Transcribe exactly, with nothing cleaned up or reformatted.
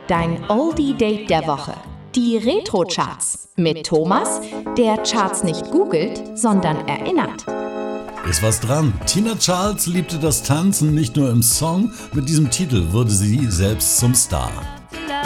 dein Oldie-Date der Woche. Die Retro-Charts mit Thomas, der Charts nicht googelt, sondern erinnert. Ist was dran. Tina Charles liebte das Tanzen nicht nur im Song, mit diesem Titel wurde sie selbst zum Star.